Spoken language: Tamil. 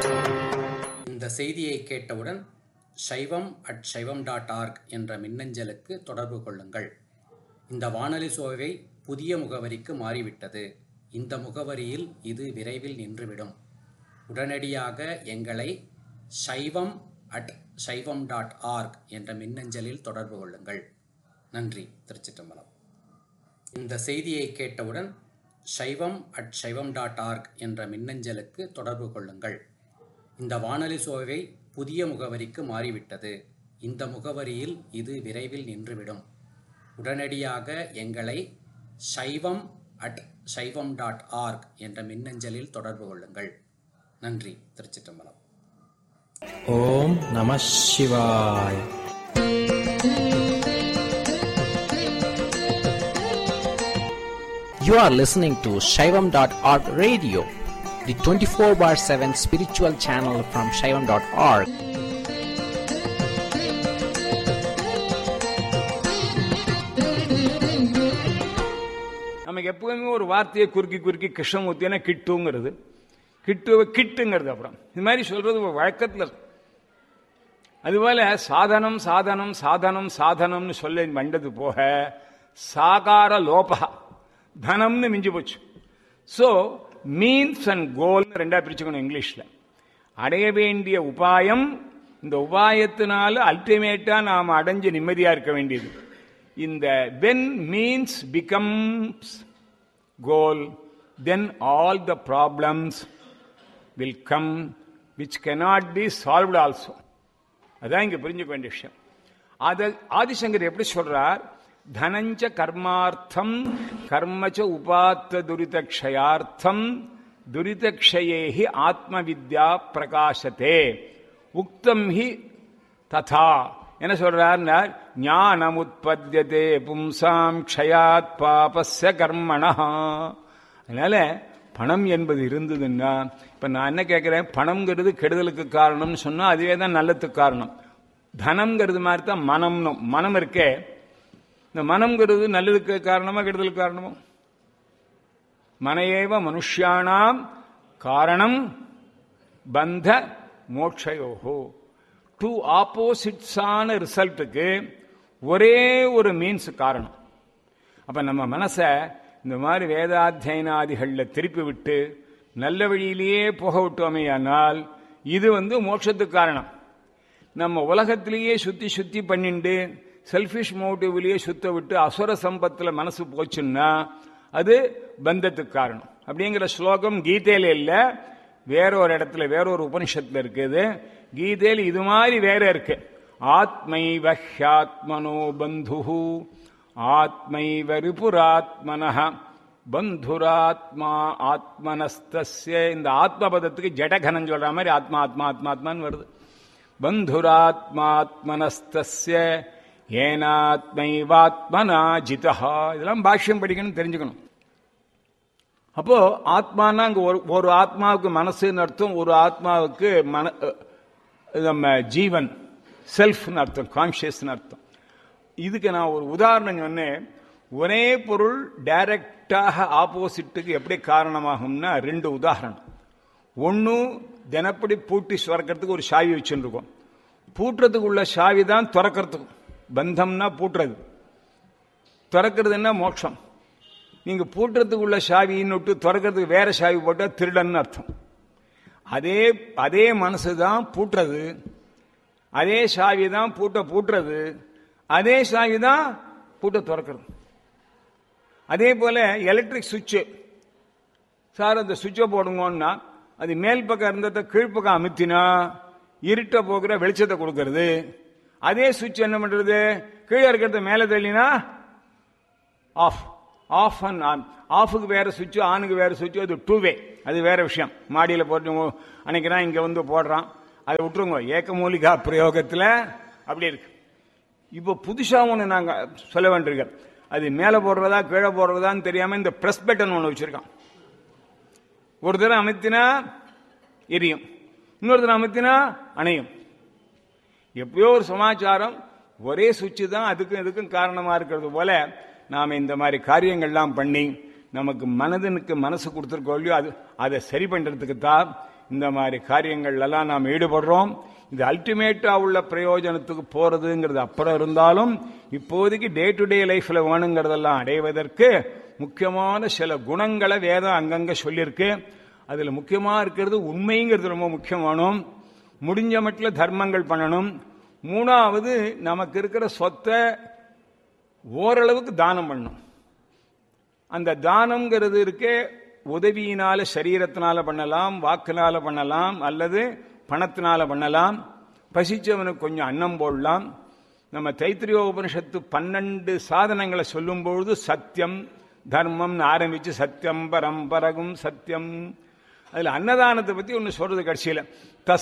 இந்த செய்தியை கேட்டவுடன் saivam@saivam.org என்ற மின்னஞ்சலுக்கு தொடர்பு கொள்ளுங்கள். இந்த வானொலி சோவை புதிய முகவரிக்கு மாறிவிட்டது. இந்த முகவரியில் இது விரைவில் நின்றுவிடும். உடனடியாக எங்களை saivam@saivam.org என்ற மின்னஞ்சலில் தொடர்பு கொள்ளுங்கள். நன்றி. திருச்சிற்றம்பலம். இந்த செய்தியை கேட்டவுடன் saivam@saivam.org என்ற மின்னஞ்சலுக்கு தொடர்பு கொள்ளுங்கள். இந்த வானொலி சோவை புதிய முகவரிக்கு மாறிவிட்டது. இந்த முகவரியில் இது விரைவில் நின்றுவிடும். உடனடியாக எங்களை saivam@saivam.org என்ற மின்னஞ்சலில் தொடர்பு கொள்ளுங்கள். நன்றி. திருச்சிற்றம்பலம். ஓம் நம சிவாய். You are listening to Shaivam.org radio, the 24/7 spiritual channel from Shaivam.org. நமக்கு எப்பவுமே ஒரு வார்த்தையை குறுக்கி குறுக்கி கிருஷ்ணமூர்த்தினா கிட்டுங்கிறது, கிட்டுங்கிறது அப்புறம் இது மாதிரி சொல்றது ஒரு வழக்கத்தில். அதுபோல சாதனம் சாதனம் சாதனம் சாதனம்னு சொல்ல வந்தது போக சாகார லோபா தனம்னு மிஞ்சி போச்சு. ஸோ மீன்ஸ் அண்ட் கோல்னு ரெண்டா பிரிச்சுக்கணும் இங்கிலீஷ்ல. அடைய வேண்டிய உபாயம், இந்த உபாயத்தினால அல்டிமேட்டா நாம் அடைஞ்சு நிம்மதியா இருக்க வேண்டியது. இந்த when means becomes goal, then all the problems will come which cannot be solved also. அதான் இங்க புரிஞ்சுக்க வேண்டிய விஷயம். ஆதிசங்கர் எப்படி சொல்றார்? தனஞ்ச கர்மார்த்தம் கர்மச்ச உபாத்த துரிதக்ஷயார்த்தம் துரிதக்ஷயேஹி ஆத்ம வித்யா பிரகாசத்தே உக்தம் ஹி ததா. என்ன சொல்றார்? ஞானம் உற்பத்தியதே பும்சாம் க்ஷயாத் பாபஸ்ய கர்மணா. அதனால பணம் என்பது இருந்ததுன்னா, இப்ப நான் என்ன கேட்கிறேன், பணம்ங்கிறது கெடுதலுக்கு காரணம்னு சொன்னா அதுவே தான் நல்லதுக்கு காரணம். தனம்ங்கிறது மாதிரி தான் மனம் இருக்கே, இந்த மனம்ங்கிறது நல்லதுக்கு காரணமா கெடுதலுக்கு காரணமோ? மனையேவ மனுஷ்யானாம் காரணம் பந்த மோட்சயோகோ. டூ ஆப்போசிட்ஸான ரிசல்ட்டுக்கு ஒரே ஒரு மீன்ஸ் காரணம். அப்ப நம்ம மனசை இந்த மாதிரி வேதாத்தியனாதிகளில் திருப்பி விட்டு நல்ல வழியிலேயே போக விட்டோமேயானால் இது மோட்சத்துக்கு காரணம். நம்ம உலகத்திலேயே சுத்தி பண்ணிண்டு செல்ஃபிஷ் மோட்டிவ்லயே சுத்த விட்டு அசுர சம்பத்தில் மனசு போச்சுன்னா அது பந்தத்துக்கு காரணம். அப்படிங்கிற ஸ்லோகம் கீதையில இல்ல, வேற ஒரு இடத்துல வேற ஒரு உபனிஷத்துல இருக்குது. கீதையில் இது மாதிரி வேற இருக்கு. ஆத்மைவ ஹ்யாத்மனோ பந்துஹு ஆத்மைவ ரிபுராத்மனஹ பந்துராத்மா ஆத்மனஸ்தஸ்ய. இந்த ஆத்மபதத்துக்கு ஜடகனம் சொல்ற மாதிரி ஆத்மா ஆத்மா ஆத்மா ஆத்மான்னு வருது. பந்துராத்மாத்மனஸ்தஸ்ய ஏனாத்மைவாத்மனா ஜிதஹா. இதெல்லாம் பாஷ்யம் படிக்கணும், தெரிஞ்சுக்கணும். அப்போ ஆத்மானா அங்க ஒரு ஆத்மாவுக்கு மனசுன்னு அர்த்தம், ஒரு ஆத்மாவுக்கு நம்ம ஜீவன் செல்ஃப்னு அர்த்தம், கான்சியஸ்னு அர்த்தம். இதுக்கு நான் ஒரு உதாரணம் சொன்னேன். ஒரே பொருள் டைரக்டாக ஆப்போசிட்டுக்கு எப்படி காரணமாகும்னா ரெண்டு உதாரணம். ஒன்னு, தினப்படி பூட்டி சுரக்கிறதுக்கு ஒரு சாவி வச்சுருக்கோம். பூட்டுறதுக்கு உள்ள சாவி தான் திறக்கிறதுக்கு. பந்தம்னா பூட்டுறது, திறக்கிறதுன்னா மோட்சம். நீங்க பூட்டுறதுக்கு உள்ள சாவின்னு விட்டு திறக்கிறதுக்கு வேற சாவி போட்டா திருடன்னு அர்த்தம். அதே மனசுதான் பூட்டுறது, அதே சாவி தான் பூட்டுறது, அதே சாவி தான் பூட்ட திறக்கிறது. அதே போல எலக்ட்ரிக் சுவிட்சு, சார் அந்த சுவிட்சை போடுங்கன்னா அது மேல் பக்கம் இருந்ததை கீழ்ப்பக்கம் அமுத்தினா இருட்ட போகிற வெளிச்சத்தை கொடுக்கறது. அதே சுவிட்ச் என்ன பண்றது? கீழே இருக்கிறத மேலே தள்ளினா ஆஃப், ஆஃப் அண்ட் ஆன். ஆஃபுக்கு வேற சுவிட்சு, ஆனுக்கு வேற சுவிட்சு. அது டூ வே, அது வேற விஷயம். மாடியில் போட்டு அன்னைக்குதான் இங்க போடுறான், அதை விட்டுருங்க. ஏக்கமூலிகா பிரயோகத்தில் அப்படி இருக்கு. இப்போ புதுசா ஒன்று நாங்க சொல்ல வேண்டியிருக்கோம். அது மேலே போடுறதா கீழே போடுறதான்னு தெரியாம இந்த பிரஸ் பட்டன் ஒன்று வச்சிருக்கான். ஒரு தடவை அமைத்தினா எரியும், இன்னொரு தடவை அமைத்தினா அணையும். எப்பயோ ஒரு சமாச்சாரம், ஒரே சுவிட்சு தான் அதுக்கும் இதுக்கும் காரணமா இருக்கிறது போல நாம இந்த மாதிரி காரியங்கள்லாம் பண்ணி நமக்கு மனதுக்கு மனசு கொடுத்துருக்கோம் இல்லையோ, அதை சரி பண்றதுக்கு தான் இந்த மாதிரி காரியங்கள் எல்லாம் நாம் ஈடுபடுறோம். இது அல்டிமேட்டா உள்ள பிரயோஜனத்துக்கு போறதுங்கிறது அப்புறம் இருந்தாலும் இப்போதைக்கு டே டு டே லைஃப்ல வேணுங்கிறதெல்லாம் அடைவதற்கு முக்கியமான சில குணங்களை வேதம் அங்கங்க சொல்லியிருக்கு. அதுல முக்கியமா இருக்கிறது உண்மைங்கிறது ரொம்ப முக்கியமானோம். முடிஞ்ச மட்டும் தர்மங்கள் பண்ணணும். மூணாவது, நமக்கு இருக்கிற சொத்தை ஓரளவுக்கு தானம் பண்ணணும். அந்த தானம்ங்கிறது இருக்கே, உதவியினால சரீரத்தினால பண்ணலாம், வாக்குனால பண்ணலாம், அல்லது பணத்தினால பண்ணலாம். பசிச்சவனுக்கு கொஞ்சம் அன்னம் போடலாம். நம்ம தைத்திரிய உபனிஷத்து 12 சாதனங்களை சொல்லும் பொழுது சத்தியம் தர்மம் ஆரம்பிச்சு சத்தியம் பரம்பரகும் சத்தியம், அதுல அன்னதானத்தை பத்தி ஒன்னு சொல்றது கடைசியில.